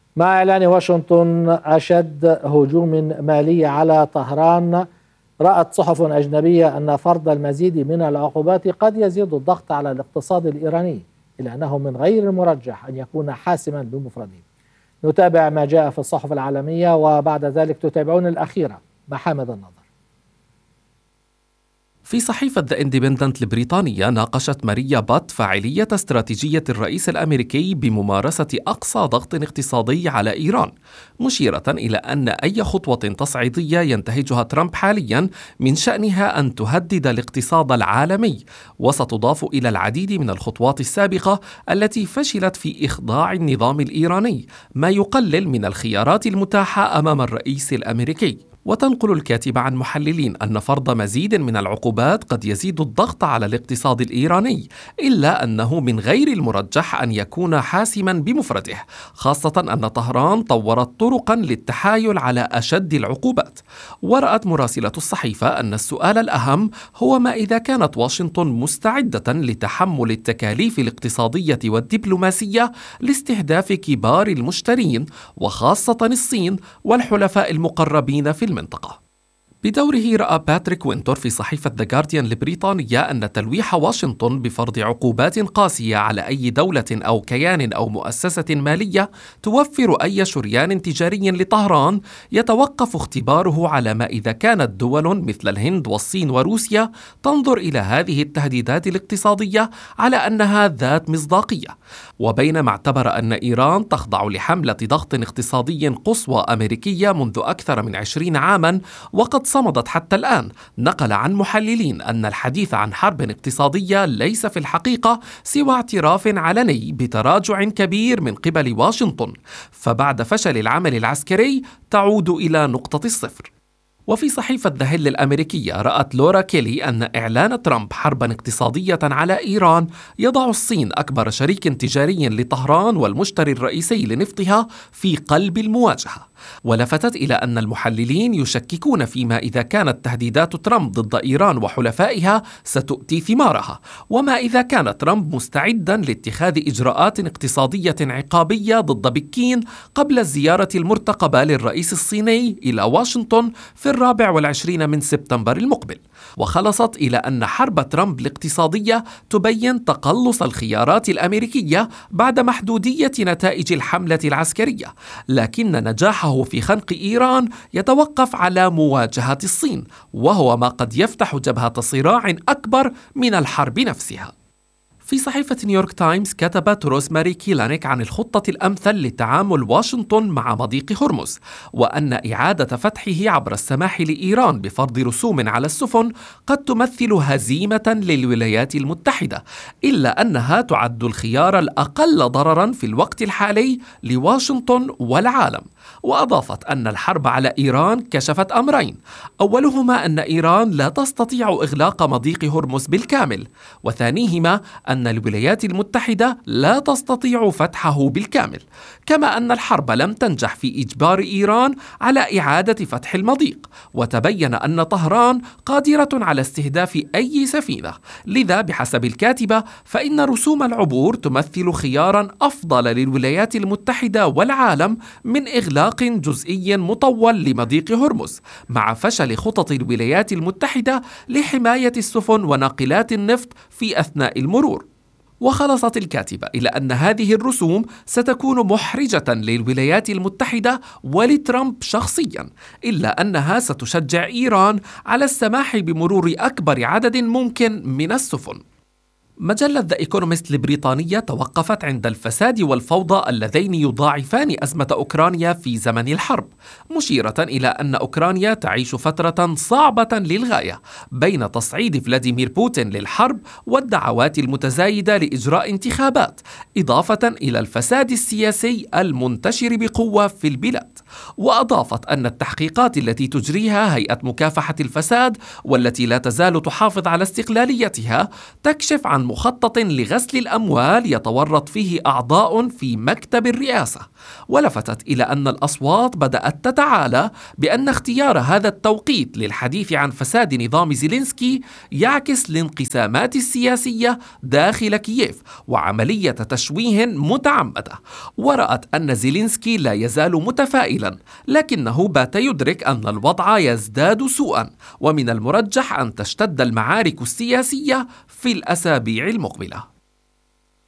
مع إعلان واشنطن أشد هجوم مالي على طهران، رأت صحف أجنبية أن فرض المزيد من العقوبات قد يزيد الضغط على الاقتصاد الإيراني، إلا أنه من غير المرجح أن يكون حاسما بمفرده. نتابع ما جاء في الصحف العالمية وبعد ذلك تتابعون الأخيرة مع حامد النظر. في صحيفة The Independent البريطانية ناقشت ماريا بات فاعلية استراتيجية الرئيس الأمريكي بممارسة أقصى ضغط اقتصادي على إيران، مشيرة إلى أن أي خطوة تصعيدية ينتهجها ترامب حاليا من شأنها أن تهدد الاقتصاد العالمي، وستضاف إلى العديد من الخطوات السابقة التي فشلت في إخضاع النظام الإيراني، ما يقلل من الخيارات المتاحة أمام الرئيس الأمريكي. وتنقل الكاتبة عن محللين أن فرض مزيد من العقوبات قد يزيد الضغط على الاقتصاد الإيراني، إلا أنه من غير المرجح أن يكون حاسما بمفرده، خاصة أن طهران طورت طرقا للتحايل على أشد العقوبات. ورأت مراسلة الصحيفة أن السؤال الأهم هو ما إذا كانت واشنطن مستعدة لتحمل التكاليف الاقتصادية والدبلوماسية لاستهداف كبار المشترين، وخاصة الصين والحلفاء المقربين في المنطقة. بدوره رأى باتريك وينتور في صحيفة The Guardian البريطانية أن تلويح واشنطن بفرض عقوبات قاسية على أي دولة أو كيان أو مؤسسة مالية توفر أي شريان تجاري لطهران يتوقف اختباره على ما إذا كانت دول مثل الهند والصين وروسيا تنظر إلى هذه التهديدات الاقتصادية على أنها ذات مصداقية. وبينما اعتبر أن إيران تخضع لحملة ضغط اقتصادي قصوى أمريكية منذ أكثر من 20 عاما وقد صمدت حتى الآن، نقل عن محللين أن الحديث عن حرب اقتصادية ليس في الحقيقة سوى اعتراف علني بتراجع كبير من قبل واشنطن، فبعد فشل العمل العسكري تعود إلى نقطة الصفر. وفي صحيفة ذا هيل الأمريكية رأت لورا كيلي أن إعلان ترامب حربا اقتصادية على إيران يضع الصين أكبر شريك تجاري لطهران والمشتري الرئيسي لنفطها في قلب المواجهة. ولفتت إلى أن المحللين يشككون فيما إذا كانت تهديدات ترامب ضد إيران وحلفائها ستؤتي ثمارها، وما إذا كان ترامب مستعدا لاتخاذ إجراءات اقتصادية عقابية ضد بكين قبل الزيارة المرتقبة للرئيس الصيني إلى واشنطن في 24 من سبتمبر المقبل. وخلصت إلى أن حرب ترامب الاقتصادية تبين تقلص الخيارات الأمريكية بعد محدودية نتائج الحملة العسكرية، لكن نجاحه في خنق إيران يتوقف على مواجهة الصين، وهو ما قد يفتح جبهة صراع أكبر من الحرب نفسها. في صحيفة نيويورك تايمز كتبت روزماري كيلانيك عن الخطة الأمثل لتعامل واشنطن مع مضيق هرمز، وأن إعادة فتحه عبر السماح لإيران بفرض رسوم على السفن قد تمثل هزيمة للولايات المتحدة، إلا أنها تعد الخيار الأقل ضررا في الوقت الحالي لواشنطن والعالم. وأضافت أن الحرب على إيران كشفت أمرين، أولهما أن إيران لا تستطيع إغلاق مضيق هرمز بالكامل، وثانيهما أن الولايات المتحدة لا تستطيع فتحه بالكامل، كما أن الحرب لم تنجح في إجبار إيران على إعادة فتح المضيق، وتبين أن طهران قادرة على استهداف أي سفينة. لذا بحسب الكاتبة فإن رسوم العبور تمثل خيارا أفضل للولايات المتحدة والعالم من إغلاق جزئي مطول لمضيق هرمز، مع فشل خطط الولايات المتحدة لحماية السفن وناقلات النفط في أثناء المرور. وخلصت الكاتبة إلى أن هذه الرسوم ستكون محرجة للولايات المتحدة ولترامب شخصيا، إلا أنها ستشجع إيران على السماح بمرور أكبر عدد ممكن من السفن. مجلة ذا إيكونومست البريطانية توقفت عند الفساد والفوضى اللذين يضاعفان أزمة أوكرانيا في زمن الحرب، مشيرة إلى أن أوكرانيا تعيش فترة صعبة للغاية بين تصعيد فلاديمير بوتين للحرب والدعوات المتزايدة لإجراء انتخابات، إضافة إلى الفساد السياسي المنتشر بقوة في البلاد. وأضافت أن التحقيقات التي تجريها هيئة مكافحة الفساد والتي لا تزال تحافظ على استقلاليتها تكشف عن مخطط لغسل الأموال يتورط فيه أعضاء في مكتب الرئاسة. ولفتت إلى أن الأصوات بدأت تتعالى بأن اختيار هذا التوقيت للحديث عن فساد نظام زيلينسكي يعكس الانقسامات السياسية داخل كييف وعملية تشويه متعمدة. ورأت أن زيلينسكي لا يزال متفائلا، لكنه بات يدرك أن الوضع يزداد سوءا، ومن المرجح أن تشتد المعارك السياسية في الأسابيع المقبلة.